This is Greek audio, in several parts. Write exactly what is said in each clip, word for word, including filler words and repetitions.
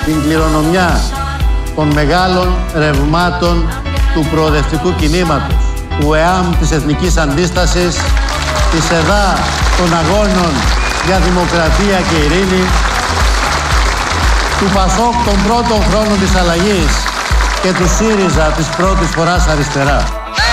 την κληρονομιά των μεγάλων ρευμάτων του προοδευτικού κινήματος, του ΕΑΜ της Εθνικής Αντίστασης, της ΕΔΑ των Αγώνων για Δημοκρατία και Ειρήνη, του ΠΑΣΟΚ των πρώτων χρόνων της αλλαγής και του ΣΥΡΙΖΑ της πρώτης φοράς αριστερά.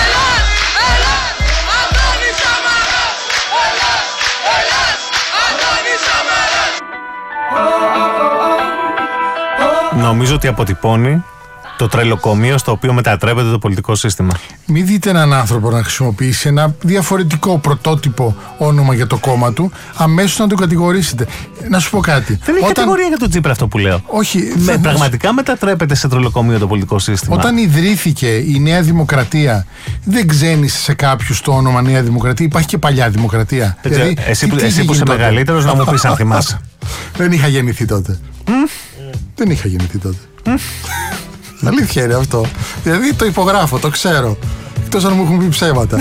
Νομίζω ότι αποτυπώνει το τρελοκομείο στο οποίο μετατρέπεται το πολιτικό σύστημα. Μην δείτε έναν άνθρωπο να χρησιμοποιήσει ένα διαφορετικό πρωτότυπο όνομα για το κόμμα του, αμέσως να τον κατηγορήσετε. Να σου πω κάτι. Δεν είναι Όταν... κατηγορία για τον Τσίπρα αυτό που λέω. Όχι. Με, θα... Πραγματικά μετατρέπεται σε τρελοκομείο το πολιτικό σύστημα. Όταν ιδρύθηκε η Νέα Δημοκρατία, δεν ξένησε σε κάποιους το όνομα Νέα Δημοκρατία. Υπάρχει και παλιά Δημοκρατία. Δηλαδή, εσύ τι, τι εσύ που είσαι μεγαλύτερος να μου πεις αν θυμάσαι. Δεν είχα γεννηθεί τότε. Mm? Δεν είχα γεννηθεί τότε. Mm? Αλήθεια είναι αυτό. Δηλαδή το υπογράφω, το ξέρω. Εκτός αν μου έχουν πει ψέματα.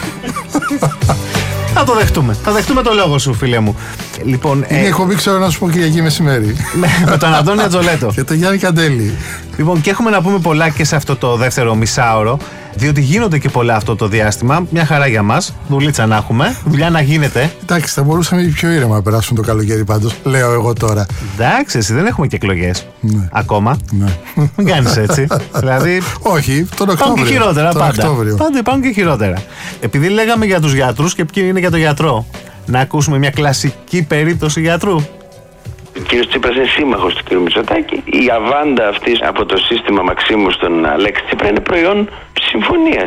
Θα το δεχτούμε. Θα δεχτούμε το λόγο σου, φίλε μου. Λοιπόν, είναι ε... εκπομπή, ξέρω να σου πω Κυριακή μεσημέρι. Με τον Αντώνη Ατζολέτο. Και τον Γιάννη Καντέλη. Λοιπόν, και έχουμε να πούμε πολλά και σε αυτό το δεύτερο μισάωρο. Διότι γίνονται και πολλά αυτό το διάστημα. Μια χαρά για μας. Δουλίτσα να έχουμε. Δουλειά να γίνεται. Εντάξει, θα μπορούσαμε πιο ήρεμα να περάσουν το καλοκαίρι πάντως. Λέω εγώ τώρα. Εντάξει, εσύ δεν έχουμε και εκλογές. Ναι. Ακόμα. Ναι. Μην κάνεις έτσι. Δηλαδή. Όχι, τον Οκτώβριο. Υπάρχουν και χειρότερα τον πάντα. Οκτώβριο. Πάντα υπάρχουν και χειρότερα. Επειδή λέγαμε για τους γιατρούς και ποιοι είναι για τον γιατρό, να ακούσουμε μια κλασική περίπτωση γιατρού. Ο κύριος Τσίπρας είναι σύμμαχος του κύριου Μητσοτάκη. Η αβάντα αυτή από το σύστημα Μαξίμου στον Αλέξη Τσίπρα είναι προϊόν συμφωνίας.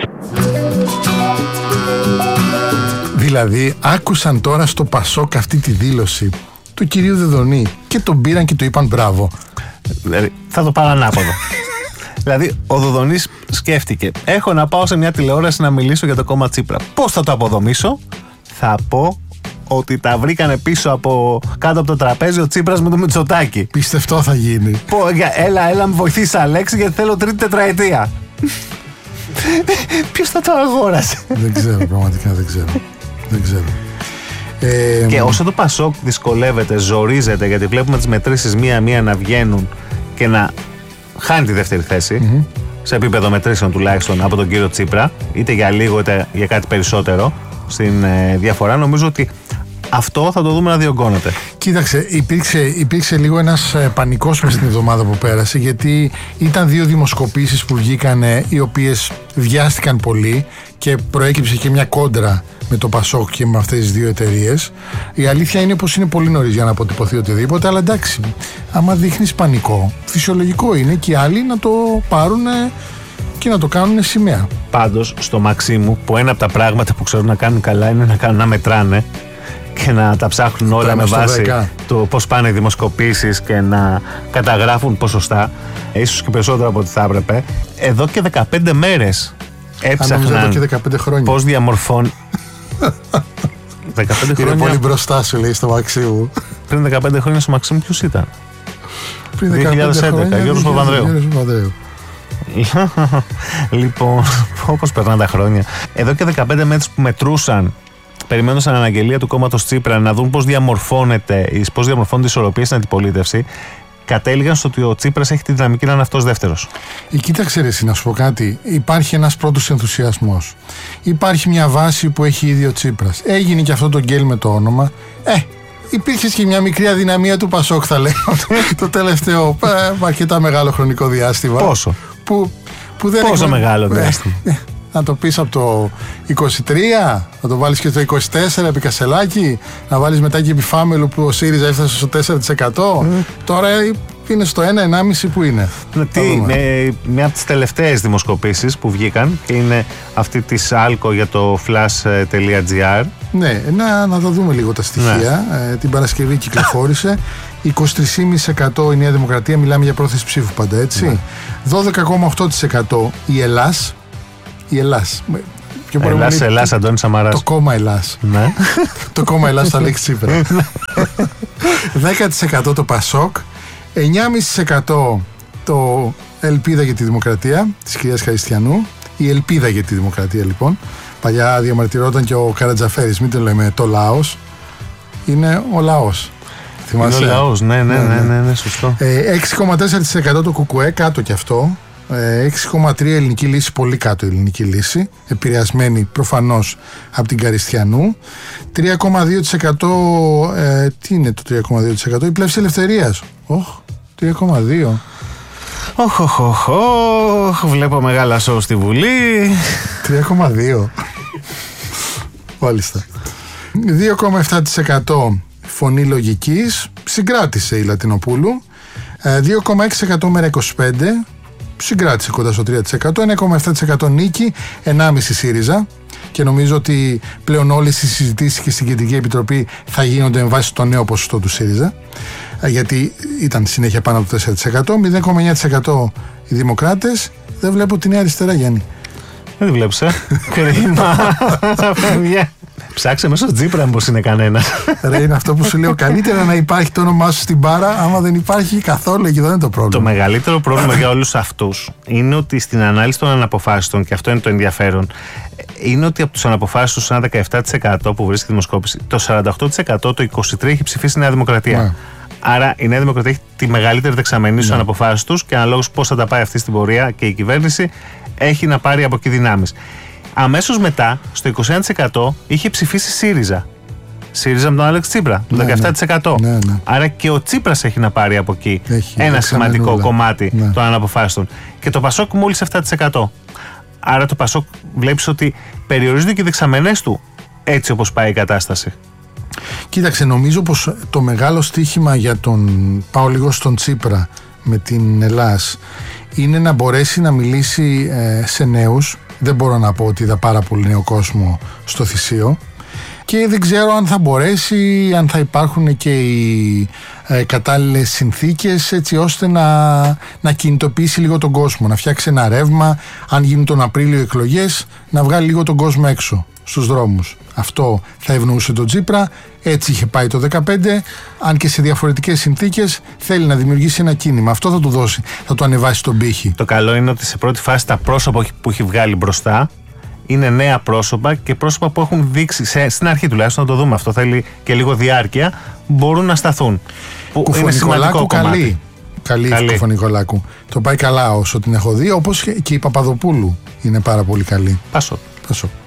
Δηλαδή, άκουσαν τώρα στο Πασόκ αυτή τη δήλωση του κυρίου Δεδονή και τον πήραν και του είπαν μπράβο. Δηλαδή, θα το πάρω ανάποδο. Δηλαδή, ο Δοδονής σκέφτηκε: έχω να πάω σε μια τηλεόραση να μιλήσω για το κόμμα Τσίπρα. Πώς θα το αποδομήσω? Θα πω ότι τα βρήκανε πίσω από κάτω από το τραπέζι ο Τσίπρας με το Μητσοτάκη. Πιστευτό θα γίνει. Πω, έλα, έλα, με βοηθήσει Αλέξη, γιατί θέλω τρίτη τετραετία. Ποιος θα το αγόρασε? Δεν ξέρω, πραγματικά δεν ξέρω. Δεν ξέρω. Ε, και όσο το Πασόκ δυσκολεύεται, ζορίζεται, γιατί βλέπουμε τις μετρήσεις μία-μία να βγαίνουν και να χάνει τη δεύτερη θέση, mm-hmm. σε επίπεδο μετρήσεων τουλάχιστον από τον κύριο Τσίπρα, είτε για λίγο είτε για κάτι περισσότερο στην ε, διαφορά, νομίζω ότι αυτό θα το δούμε να διωγγώνεται. Κοίταξε, υπήρξε, υπήρξε λίγο ένας ε, πανικός μες την εβδομάδα που πέρασε, γιατί ήταν δύο δημοσκοπήσεις που βγήκαν, οι οποίες βιάστηκαν πολύ και προέκυψε και μια κόντρα με το Πασόκ και με αυτές τις δύο εταιρείες. Η αλήθεια είναι πως είναι πολύ νωρίς για να αποτυπωθεί οτιδήποτε, αλλά εντάξει, άμα δείχνεις πανικό, φυσιολογικό είναι και οι άλλοι να το πάρουν και να το κάνουν σημαία. Πάντως, στο Μαξίμου, που ένα από τα πράγματα που ξέρουν να κάνουν καλά είναι να, κάνουν, να μετράνε και να τα ψάχνουν όλα με βάση το πώς πάνε οι δημοσκοπήσεις και να καταγράφουν ποσοστά, ίσως και περισσότερο από ό,τι θα έπρεπε. Εδώ και δεκαπέντε μέρες έψαχναν και δεκαπέντε χρόνια. Πώς διαμορφώνει. δεκαπέντε χρόνια. Είναι πολύ μπροστά σου, λέει, στο Μαξίμου. Πριν δεκαπέντε χρόνια στο Μαξίμου ποιος ήταν? Πριν δύο χιλιάδες έντεκα, Γιώργος Παπανδρέου. Λοιπόν, όπως περνάνε τα χρόνια. Εδώ και δεκαπέντε μέρες που μετρούσαν, περιμένουν σαν αναγγελία του κόμματος Τσίπρα να δουν πώς διαμορφώνεται, πώς διαμορφώνεται η ισορροπία στην αντιπολίτευση, κατέληγαν στο ότι ο Τσίπρας έχει τη δυναμική να είναι αυτός δεύτερος. Ε, κοίταξε ρε, εσύ, να σου πω κάτι. Υπάρχει ένας πρώτος ενθουσιασμός. Υπάρχει μια βάση που έχει ήδη ο Τσίπρας. Έγινε και αυτό το γκέλ με το όνομα. Ε, υπήρχε και μια μικρή αδυναμία του Πασόκ, θα λέω, το τελευταίο ε, αρκετά μεγάλο χρονικό διάστημα. Πόσο? Που, που δεν Πόσο έχουμε... μεγάλο διάστημα? Ε, ε, να το πεις από το είκοσι τρία, να το βάλεις και το είκοσι τέσσερα επί Κασελάκη, να βάλεις μετά και επί Φάμελου που ο ΣΥΡΙΖΑ έφτασε στο τέσσερα τοις εκατό. Mm. Τώρα είναι στο ένα ενάμιση τοις εκατό που είναι. Τι, με, μια από τις τελευταίες δημοσκοπήσεις που βγήκαν και είναι αυτή της Άλκο για το flash.gr. Ναι, να, να τα δούμε λίγο τα στοιχεία. Ναι. Ε, την Παρασκευή κυκλοφόρησε. είκοσι τρία κόμμα πέντε τοις εκατό η Νέα Δημοκρατία, μιλάμε για πρόθεση ψήφου πάντα, έτσι. Ναι. δώδεκα κόμμα οκτώ τοις εκατό η Ελλάς. Η Ελλάς. Ελλάς, Ελλάς, Αντώνη Σαμαράς. Το κόμμα Ελλάς. Ναι. Το κόμμα Ελλάς θα λέξει Τσίπρα. δέκα τοις εκατό το Πασόκ. εννιά κόμμα πέντε τοις εκατό το Ελπίδα για τη Δημοκρατία της κυρίας Χαριστιανού. Η Ελπίδα για τη Δημοκρατία, λοιπόν. Παλιά διαμαρτυρόταν και ο Καρατζαφέρης. Μην το λέμε το λαός. Είναι ο λαός. Θυμάσαι. Είναι ο λαός, ναι, ναι, ναι, ναι, ναι, σωστό. έξι κόμμα τέσσερα τοις εκατό το Κουκουέ, κάτω κι αυτό. έξι κόμμα τρία τοις εκατό ελληνική λύση, πολύ κάτω η ελληνική λύση, επηρεασμένη προφανώς από την Καριστιανού. τρία κόμμα δύο τοις εκατό, ε, τι είναι το τρία κόμμα δύο τοις εκατό, η Πλεύση Ελευθερίας. Οχ, τρία κόμμα δύο. Οχ, οχ, οχ, οχ, βλέπω μεγάλα σοου στη Βουλή. τρία κόμμα δύο. Μάλιστα. δύο κόμμα επτά τοις εκατό Φωνή Λογικής, συγκράτησε η Λατινοπούλου. δύο κόμμα έξι τοις εκατό Μέρα είκοσι πέντε, συγκράτησε κοντά στο τρία τοις εκατό. ένα κόμμα επτά τοις εκατό Νίκη, ενάμιση τοις εκατό ΣΥΡΙΖΑ. Και νομίζω ότι πλέον όλες οι συζητήσεις και στην Κεντρική Επιτροπή θα γίνονται με βάση το νέο ποσοστό του ΣΥΡΙΖΑ, γιατί ήταν συνέχεια πάνω από το τέσσερα τοις εκατό. μηδέν κόμμα εννιά τοις εκατό οι Δημοκράτες. Δεν βλέπω τη Νέα Αριστερά, Γιάννη. Δεν τη βλέπεις, ε. Κρίμα. Ψάξε μέσα στο Τσίπρα πως είναι κανένα. Ρε, είναι αυτό που σου λέω. Καλύτερα να υπάρχει το όνομά σου στην μπάρα, άμα δεν υπάρχει καθόλου, εκεί δεν είναι το πρόβλημα. Το μεγαλύτερο πρόβλημα για όλους αυτούς είναι ότι στην ανάλυση των αναποφάσιστων, και αυτό είναι το ενδιαφέρον, είναι ότι από τους αναποφάσιστους, ένα δεκαεπτά τοις εκατό που βρίσκει τη δημοσκόπηση, το σαράντα οκτώ τοις εκατό, το είκοσι τρία τοις εκατό έχει ψηφίσει η Νέα Δημοκρατία. Ναι. Άρα η Νέα Δημοκρατία έχει τη μεγαλύτερη δεξαμενή στους ναι. αναποφάσιστους και αναλόγως πώς θα τα πάει αυτή στην πορεία και η κυβέρνηση έχει να πάρει από εκεί δυνάμεις. Αμέσως μετά, στο είκοσι ένα τοις εκατό είχε ψηφίσει ΣΥΡΙΖΑ. ΣΥΡΙΖΑ με τον Άλεξ Τσίπρα, το ναι, δεκαεπτά τοις εκατό. Ναι, ναι. Άρα και ο Τσίπρας έχει να πάρει από εκεί έχει, ένα σημαντικό όλα. κομμάτι ναι. των αναποφάσιστων. Και το Πασόκ μόλις επτά τοις εκατό. Άρα το Πασόκ βλέπεις ότι περιορίζονται και οι δεξαμενές του έτσι όπως πάει η κατάσταση. Κοίταξε, νομίζω πως το μεγάλο στοίχημα για τον, πάω λίγο στον Τσίπρα με την Ελλάς, είναι να μπορέσει να μιλήσει ε, σε νέους. Δεν μπορώ να πω ότι είδα πάρα πολύ νέο κόσμο στο Θησίο και δεν ξέρω αν θα μπορέσει, αν θα υπάρχουν και οι ε, κατάλληλες συνθήκες έτσι ώστε να, να κινητοποιήσει λίγο τον κόσμο, να φτιάξει ένα ρεύμα, αν γίνουν τον Απρίλιο εκλογές, να βγάλει λίγο τον κόσμο έξω στους δρόμους. Αυτό θα ευνοούσε τον Τσίπρα, έτσι είχε πάει το δεκαπέντε, αν και σε διαφορετικές συνθήκες θέλει να δημιουργήσει ένα κίνημα. Αυτό θα του δώσει, θα του ανεβάσει τον πύχη. Το καλό είναι ότι σε πρώτη φάση τα πρόσωπα που έχει βγάλει μπροστά είναι νέα πρόσωπα και πρόσωπα που έχουν δείξει, σε, στην αρχή τουλάχιστον να το δούμε, αυτό θέλει και λίγο διάρκεια, μπορούν να σταθούν. Κουφονικολάκου καλή. Καλή, καλή. Κουφονικολάκου. Το πάει καλά όσο την έχω δει, όπως και η Παπαδοπούλου είναι πάρα πολύ καλή. Πάσο. Πάσο.